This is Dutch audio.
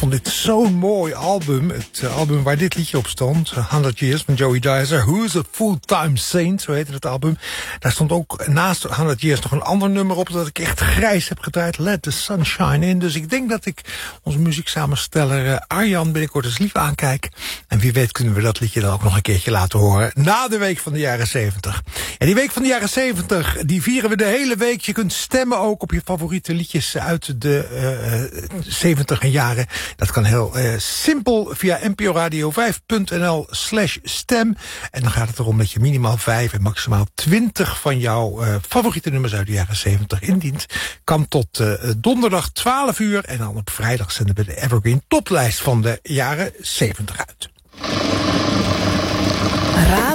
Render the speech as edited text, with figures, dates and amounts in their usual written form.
vond dit zo'n mooi album. Het album waar dit liedje op stond, 100 Years van Joey Dicer. Who's a Full-Time Saint, zo heette het album. Daar stond ook naast 100 Years nog een ander nummer op dat ik echt grijs heb gedraaid. Let the Sunshine In. Dus ik denk dat ik onze muzieksamensteller Arjan binnenkort eens lief aankijk. En wie weet kunnen we dat liedje dan ook nog een keertje laten horen na de week van de jaren 70. En die week van de jaren 70, die vieren we de hele week. Je kunt stemmen ook op je favoriete liedjes uit de 70 jaren. Dat kan heel simpel via nporadio5.nl/stem. En dan gaat het erom dat je minimaal 5 en maximaal 20 van jouw favoriete nummers uit de jaren 70 indient. Kan tot donderdag 12 uur. En dan op vrijdag zenden we de Evergreen toplijst van de jaren 70 uit.